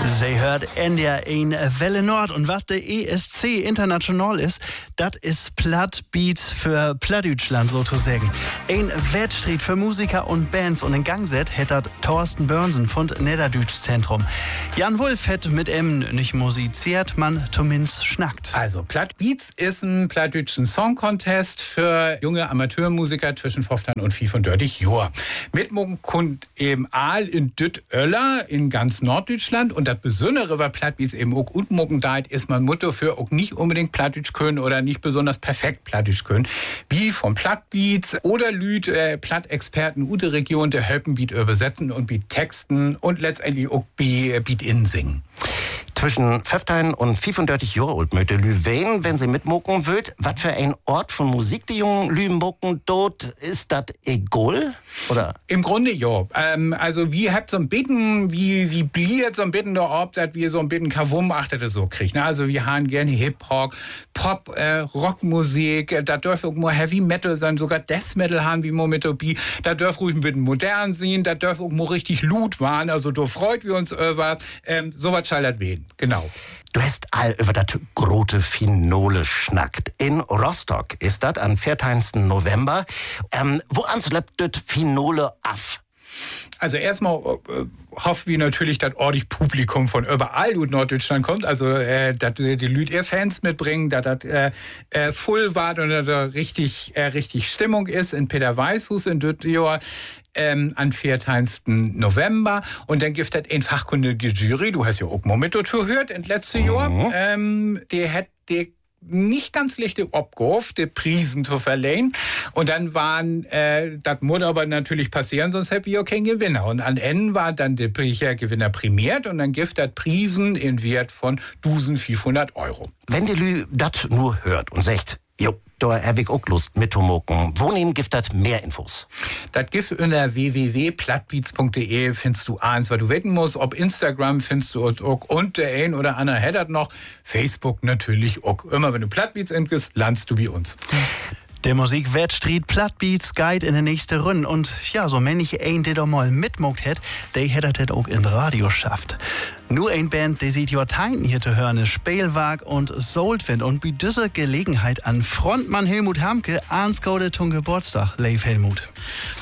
Sie hört NDR in Welle Nord und was der ESC international ist, das ist Plattbeats für Plattdeutschland sozusagen. Ein Wettstreit für Musiker und Bands und in Gang set hätte Thorsten Börnsen von Niederdütsch Zentrum. Jan Wulff hat mit ihm nicht musiziert, man zumindest schnackt. Also Plattbeats ist ein plattdeutschen Song Contest für junge Amateurmusiker zwischen 15 und 35 Jahren. Mitmucken kommt eben all in Düt-Öller in ganz Norddeutschland. Und das Besondere war Plattbeats eben auch unmucken da ist man Motto für auch nicht unbedingt Plattdeutsch können oder nicht besonders perfekt Plattdeutsch können. Wie vom Plattbeats oder Lüd, Plattexperten Ute Region der helfen Beat übersetzen und Beat texten und letztendlich auch Beat innen singen. Zwischen 15 und 35 Jahre alt möchte Lüwen, wenn sie mitmucken wollt. Was für ein Ort von Musik die jungen Lümucken dort, ist das egal? Oder? Im Grunde ja. Also wir habt so ein bisschen, wie bliert so ein bisschen der Ort, dass wir so ein bisschen Kavum achtet es so kriegen. Also wir haben gerne Hip-Hop, Pop, Rockmusik, da dürfen auch mal Heavy Metal sein, sogar Death Metal haben wie Mometobi. Da dürfen ruhig ein bisschen modern sein, da dürfen auch mal richtig Loot waren. Also da freut wir uns über sowas schallert wen. Genau. Du hast all über das große Finale schnackt. In Rostock ist das am 14. November. Woran läuft das Finale ab? Also erstmal hoffen wir natürlich, dass ordentlich Publikum von überall aus Norddeutschland kommt. Also, dass die Leute ihr Fans mitbringen, dass das voll war und dass da richtig Stimmung ist in Peter Weißhus in Düttior. Am 14. November. Und dann gibt es eine fachkundige Jury, du hast ja auch mal mit dazu gehört, in letzten Jahr. Die hat die nicht ganz leichte Aufgabe, die Prisen zu verleihen. Und dann waren, das muss aber natürlich passieren, sonst hätten wir auch keinen Gewinner. Und am Ende war dann der Gewinner prämiert und dann gibt es Prisen in Wert von 1.500 Euro. Wenn die Lü das nur hört und sagt, jo, da hab ich auch Lust mitzumucken. Wo nehmen gibt das mehr Infos? Das gibt unter www.plattbeats.de findest du eins, was du wetten musst. Ob Instagram findest du auch und der ein oder andere hat das noch. Facebook natürlich auch. Immer wenn du Plattbeats eingibst, landest du bei uns. Der Musikwettstreit Plattbeats Guide in der nächste Runde. Und ja, so männlich ein, der da mal mitmuckt hat, der hätte das auch in Radio schafft. Nur ein Band, der sieht ja Teinten hier zu hören, Spielwag und Soultwind. Und bei dieser Gelegenheit an Frontmann Helmut Hamke, ans Gode zum Geburtstag, Leif Helmut.